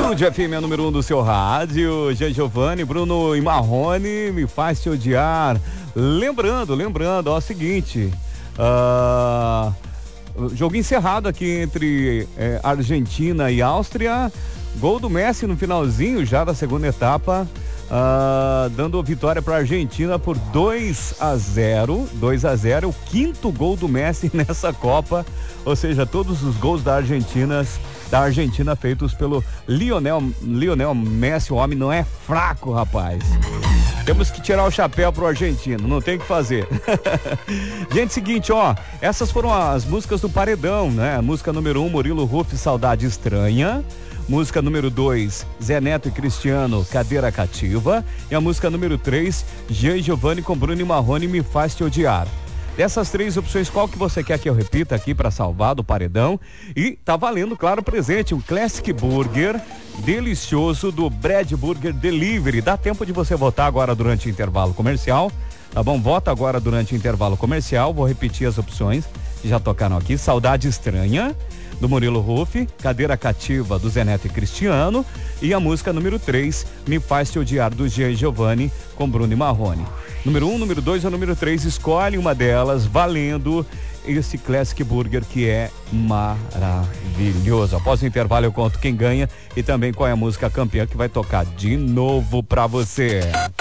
Band FM, número 1 do seu rádio. Jean Giovanni, Bruno e Marrone, Me Faz Te Odiar. Lembrando, ó, o seguinte, jogo encerrado aqui entre Argentina e Áustria. Gol do Messi no finalzinho já da segunda etapa, dando vitória para a Argentina por 2-0, o quinto gol do Messi nessa Copa, ou seja, todos os gols da Argentina feitos pelo Lionel Messi. O homem não é fraco, rapaz. Temos que tirar o chapéu pro argentino, não tem o que fazer. Gente, seguinte, ó, essas foram as músicas do Paredão, né? Música número 1, Murilo Huff, Saudade Estranha. Música número 2, Zé Neto e Cristiano, Cadeira Cativa. E a música número 3, Jean Giovanni com Bruno e Marrone, Me Faz Te Odiar. Dessas três opções, qual que você quer que eu repita aqui para salvar do Paredão? E tá valendo, claro, presente, um Classic Burger delicioso do Brad Burger Delivery. Dá tempo de você votar agora durante o intervalo comercial, tá bom? Vota agora durante o intervalo comercial. Vou repetir as opções que já tocaram aqui. Saudade Estranha, do Murilo Huff, Cadeira Cativa, do Zé Neto e Cristiano, e a música número 3, Me Faz Te Odiar, do Jean Giovanni com Bruno e Marrone. Número 1, número 2 ou número 3, escolhe uma delas, valendo esse Classic Burger que é maravilhoso. Após o intervalo eu conto quem ganha e também qual é a música campeã que vai tocar de novo pra você.